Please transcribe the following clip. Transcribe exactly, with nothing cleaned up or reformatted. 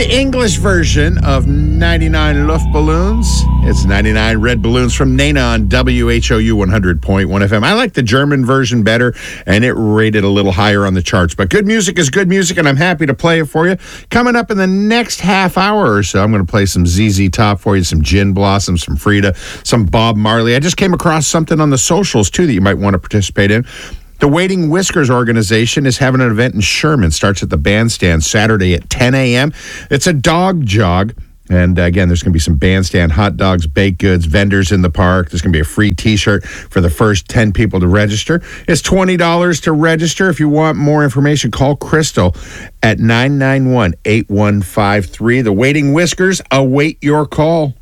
The English version of ninety-nine Luftballons. It's ninety-nine Red Balloons from Nena on W H O U one hundred point one F M. I like the German version better, and it rated a little higher on the charts. But good music is good music, and I'm happy to play it for you. Coming up in the next half hour or so, I'm going to play some Z Z Top for you, some Gin Blossom, some Frida, some Bob Marley. I just came across something on the socials, too, that you might want to participate in. The Waiting Whiskers organization is having an event in Sherman. Starts at the bandstand Saturday at ten a.m. It's a dog jog. And uh, again, there's going to be some bandstand hot dogs, baked goods, vendors in the park. There's going to be a free T-shirt for the first ten people to register. It's twenty dollars to register. If you want more information, call Crystal at nine nine one, eight one five three. The Waiting Whiskers await your call.